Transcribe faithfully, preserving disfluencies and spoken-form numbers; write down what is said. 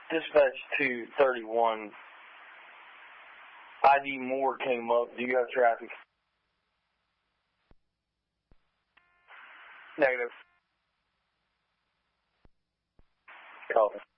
Dispatch two thirty-one, I D Moore came up. Do you have traffic? Negative. Copy.